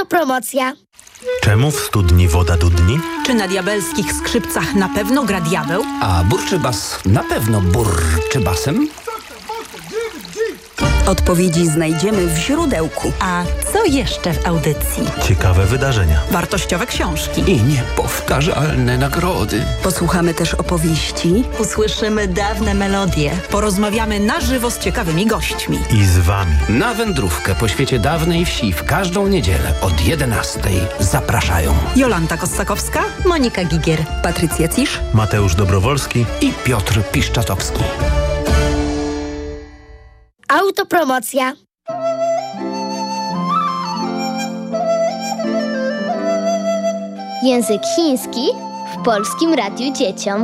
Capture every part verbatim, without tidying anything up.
Autopromocja. Czemu w studni woda dudni? Czy na diabelskich skrzypcach na pewno gra diabeł? A burczy bas na pewno burczy basem? Odpowiedzi znajdziemy w źródełku. A co jeszcze w audycji? Ciekawe wydarzenia. Wartościowe książki. I niepowtarzalne nagrody. Posłuchamy też opowieści. Usłyszymy dawne melodie. Porozmawiamy na żywo z ciekawymi gośćmi. I z wami. Na wędrówkę po świecie dawnej wsi w każdą niedzielę od jedenastej zapraszają Jolanta Kossakowska, Monika Gigier, Patrycja Cisz, Mateusz Dobrowolski i Piotr Piszczatowski. Autopromocja. Język chiński w Polskim Radiu Dzieciom.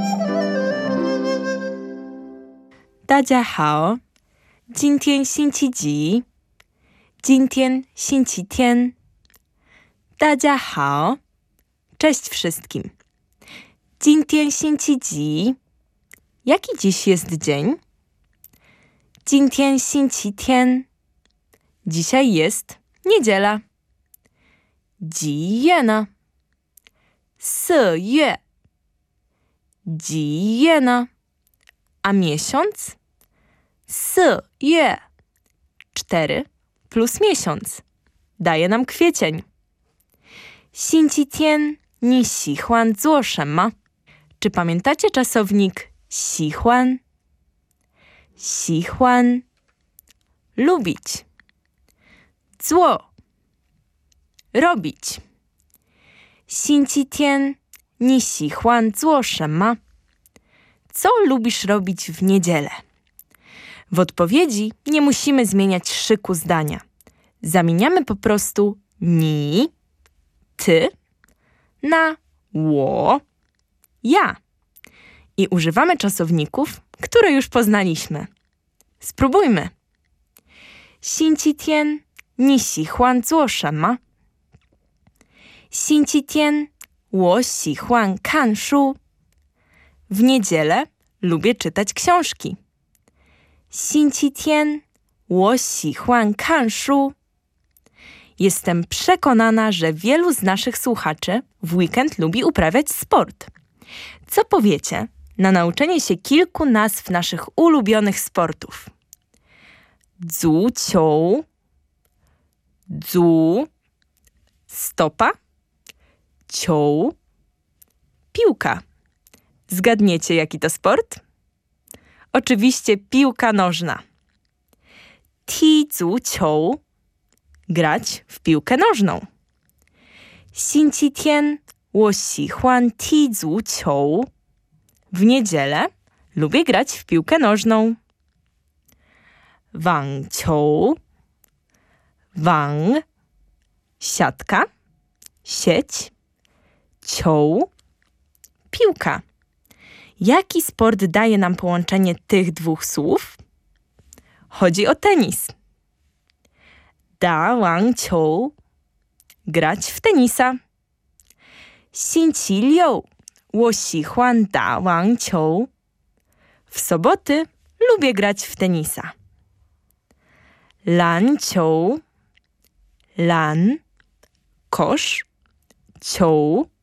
大家好，今天星期几？今天星期天。大家好，cześć wszystkim. 今天星期几？Jaki dziś jest dzień? 今天星期天。Dzisiaj jest niedziela. 几月呢？四月。几月呢？ A miesiąc? 四月. Cztery plus miesiąc. Daje nam kwiecień. 星期天你喜欢做什么? Czy pamiętacie czasownik 喜欢? 喜欢 lubić. 做 robić. 星期天你喜欢做什么? Co lubisz robić w niedzielę? W odpowiedzi nie musimy zmieniać szyku zdania. Zamieniamy po prostu ni, ty na wo, ja. I używamy czasowników, które już poznaliśmy. Spróbujmy. 星期天你喜欢做什么? 星期天我喜欢看书. W niedzielę lubię czytać książki. 星期天我喜欢看书. Jestem przekonana, że wielu z naszych słuchaczy w weekend lubi uprawiać sport. Co powiecie na nauczenie się kilku nazw naszych ulubionych sportów? 足球, 足, stopa, 球, piłka. Zgadniecie, jaki to sport? Oczywiście piłka nożna. 踢足球 grać w piłkę nożną. 星期天我喜欢踢足球. W niedzielę lubię grać w piłkę nożną. 网球 wang, siatka, sieć, 球, piłka. Jaki sport daje nam połączenie tych dwóch słów? Chodzi o tenis. 打网球 grać w tenisa. 星期六我喜欢打网球. W soboty lubię grać w tenisa. 篮球 lan, kosz, 球,